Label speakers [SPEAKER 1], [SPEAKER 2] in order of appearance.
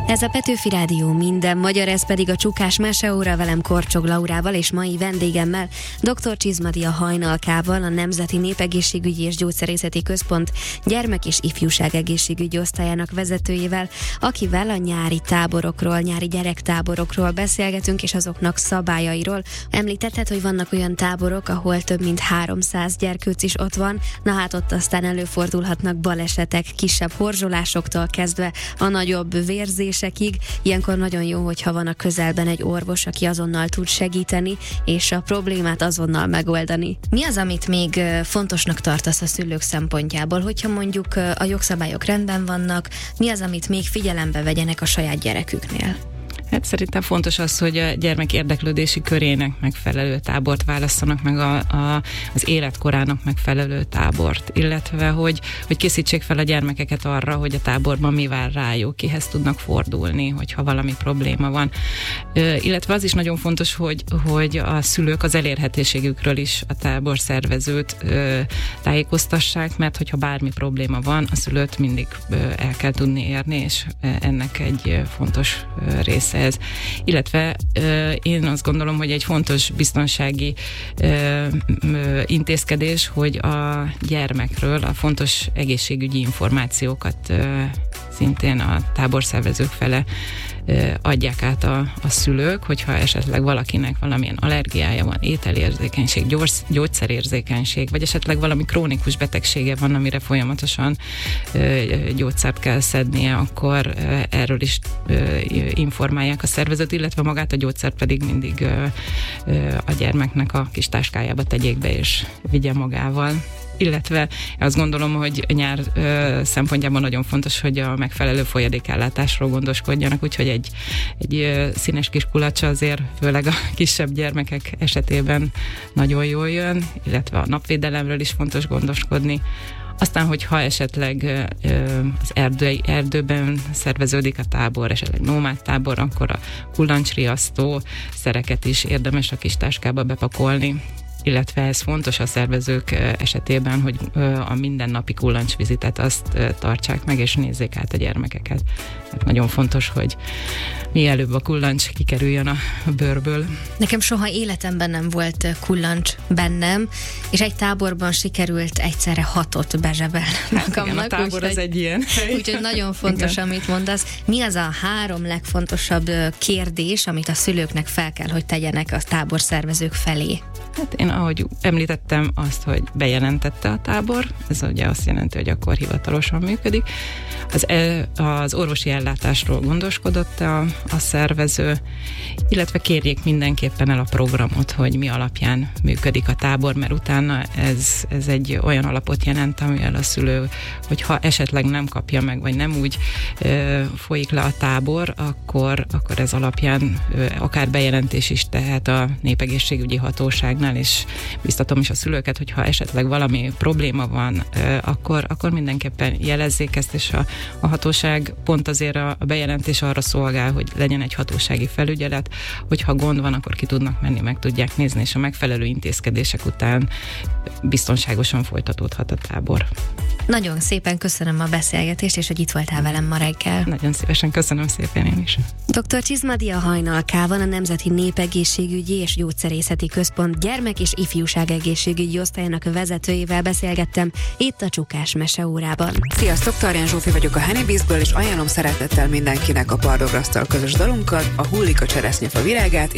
[SPEAKER 1] Ez a Petőfi Rádió minden magyar, ez pedig a Csukás Meseóra velem Korcsog Laurával és mai vendégemmel, dr. Csizmadia Hajnalkával, a Nemzeti Népegészségügyi és Gyógyszerészeti Központ gyermek- és ifjúságegészségügyi osztályának vezetőjével, akivel a nyári táborokról, nyári gyerektáborokról beszélgetünk, és azoknak szabályairól. Említetted, hogy vannak olyan táborok, ahol több mint 300 gyerkőc is ott van, na hát ott aztán előfordulhatnak balesetek, kisebb horzsolásoktól kezdve a nagyobb vérzésekig. Ilyenkor nagyon jó, hogyha van a közelben egy orvos, aki azonnal tud segíteni, és a problémát azonnal megoldani. Mi az, amit még fontosnak tartasz a szülők szempontjából, hogyha mondjuk a jogszabályok rendben vannak, mi az, amit még figyelembe vegyenek a saját gyereküknél?
[SPEAKER 2] Hát szerintem fontos az, hogy a gyermek érdeklődési körének megfelelő tábort válasszanak meg az életkorának megfelelő tábort, illetve hogy készítsék fel a gyermekeket arra, hogy a táborban mi vár rájuk, kihez tudnak fordulni, hogyha valami probléma van. Illetve az is nagyon fontos, hogy a szülők az elérhetőségükről is a tábor szervezőt tájékoztassák, mert hogyha bármi probléma van, a szülőt mindig el kell tudni érni, és ennek egy fontos része ez. Illetve én azt gondolom, hogy egy fontos biztonsági intézkedés, hogy a gyermekről a fontos egészségügyi információkat szintén a táborszervezők fele adják át a szülők, hogyha esetleg valakinek valamilyen allergiája van, ételérzékenység, gyógyszerérzékenység, vagy esetleg valami krónikus betegsége van, amire folyamatosan gyógyszert kell szednie, akkor erről is informálják a szervezőt, illetve magát a gyógyszert pedig mindig a gyermeknek a kis táskájába tegyék be és vigye magával. Illetve azt gondolom, hogy nyár szempontjában nagyon fontos, hogy a megfelelő folyadékellátásról gondoskodjanak, úgyhogy egy színes kis kulacsa azért, főleg a kisebb gyermekek esetében nagyon jól jön, illetve a napvédelemről is fontos gondoskodni. Aztán, hogyha esetleg az erdőben szerveződik a tábor, esetleg nómád tábor, akkor a kullancsriasztó szereket is érdemes a kis táskába bepakolni, illetve ez fontos a szervezők esetében, hogy a mindennapi kullancsvizitet azt tartsák meg, és nézzék át a gyermekeket. Hát nagyon fontos, hogy mielőbb a kullancs kikerüljön a bőrből.
[SPEAKER 1] Nekem soha életemben nem volt kullancs bennem, és egy táborban sikerült egyszerre 6 bezsebelnem magamnak.
[SPEAKER 2] Igen, a tábor az egy ilyen.
[SPEAKER 1] Úgyhogy nagyon fontos, igen, amit mondasz. Mi az a 3 legfontosabb kérdés, amit a szülőknek fel kell, hogy tegyenek a táborszervezők felé?
[SPEAKER 2] Hát én, ahogy említettem, azt, hogy bejelentette a tábor, ez ugye azt jelenti, hogy akkor hivatalosan működik. Az orvosi ellátásról gondoskodott a szervező, illetve kérjék mindenképpen el a programot, hogy mi alapján működik a tábor, mert utána ez egy olyan alapot jelent, amivel a szülő, hogyha esetleg nem kapja meg, vagy nem úgy folyik le a tábor, akkor ez alapján akár bejelentés is tehet a népegészségügyi hatóságnál, és biztatom is a szülőket, hogyha esetleg valami probléma van, akkor mindenképpen jelezzék ezt, és a hatóság pont azért a bejelentés arra szolgál, hogy legyen egy hatósági felügyelet, hogyha gond van, akkor ki tudnak menni, meg tudják nézni, és a megfelelő intézkedések után biztonságosan folytatódhat a tábor.
[SPEAKER 1] Nagyon szépen köszönöm a beszélgetést, és hogy itt voltál velem ma reggel.
[SPEAKER 2] Nagyon szívesen köszönöm szépen én is.
[SPEAKER 1] Dr. Csizmadia Hajnalkával, a Nemzeti Népegészségügyi és Gyógyszerészeti Központ gyermek- és ifjúságegészségügyi osztályának vezetőjével beszélgettem itt a Csukás Meseórában.
[SPEAKER 3] Sziasztok, Tarján Zsófi vagyok a Honeybizből, és ajánlom szeretettel mindenkinek a Pardograsztal közös dalunkat, a Hullik a cseresznyefa virágát,